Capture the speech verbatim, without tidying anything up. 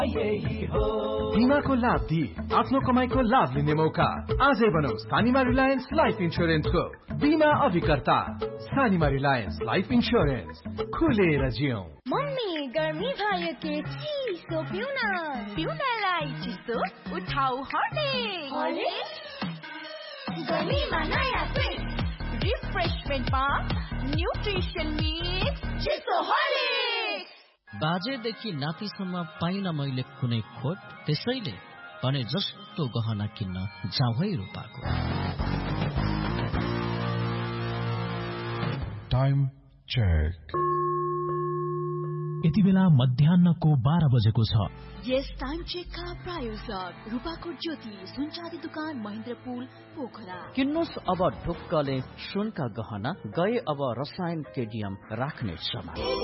बीमाको लाभ दिई आफ्नो कमाईको लाभ लिने मौका। आजै बनाऊ सानीमा रिलायन्स लाइफ इन्स्योरेन्सको बीमा अभिकर्ता। सानीमा रिलायन्स लाइफ इन्स्योरेन्स, खुलेर जियौं। मम्मी गर्मी भयो के चिसो पिउन पिउनलाई चिसो उठाउ हर्लिक्स। गर्मीमा नयाँ स्विच रिफ्रेशमेन्टमा न्युट्रिसन मिक्स चिसो हर्लिक्स। बाजेदेखि नातिसम्म पाइन मैले कुनै खोट, त्यसैले भने जस्तो गहना किन्न जाउँ है रूपाको। Time check. यति बेला मध्याह्नको बाह्र बजेको छ। यस टाइम चेकका प्रायोजक रूपाको ज्योति सुनचाँदी दुकान महेन्द्रपुल पोखरा। किन्नुस् अब ढुक्कले सुनका गहना, गए अब रसायन केडियम राख्ने समय।